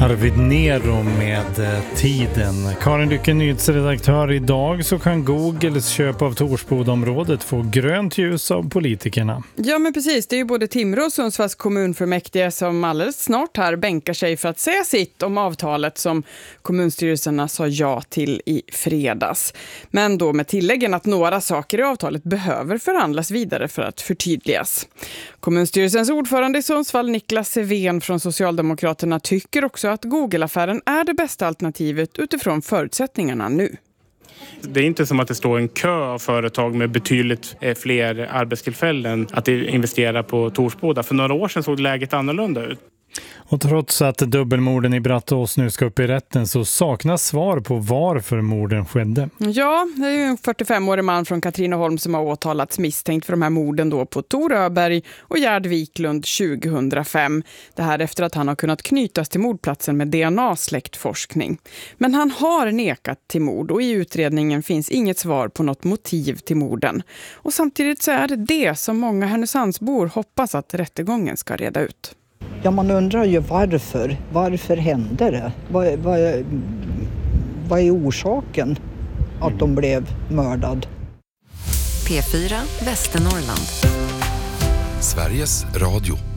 Arvid Nero med Tiden. Karin Lycke, nyhetsredaktör. Idag så kan Googles köp av Torsbodområdet få grönt ljus av politikerna. Ja, men precis. Det är ju både Timrå och Sundsvalls kommunfullmäktige som alldeles snart här bänkar sig för att säga sitt om avtalet som kommunstyrelserna sa ja till i fredags. Men då med tilläggen att några saker i avtalet behöver förhandlas vidare för att förtydligas. Kommunstyrelsens ordförande i Sundsvall, Niklas Sevén från Socialdemokraterna, tycker också att Google-affären är det bästa alternativet utifrån förutsättningarna nu. Det är inte som att det står en kö av företag med betydligt fler arbetstillfällen att investera på Torsboda. För några år sedan såg läget annorlunda ut. Och trots att dubbelmorden i Brattås nu ska upp i rätten så saknas svar på varför morden skedde. Ja, det är ju en 45-årig man från Katrineholm som har åtalats misstänkt för de här morden då på Tor Öberg och Gerd Wiklund 2005. Det här efter att han har kunnat knytas till mordplatsen med DNA-släktforskning. Men han har nekat till mord och i utredningen finns inget svar på något motiv till morden. Och samtidigt så är det som många Härnösandsbor hoppas att rättegången ska reda ut. Ja, man undrar ju varför. Varför hände det? Vad är orsaken att de blev mördad? P4 Västernorrland. Sveriges Radio.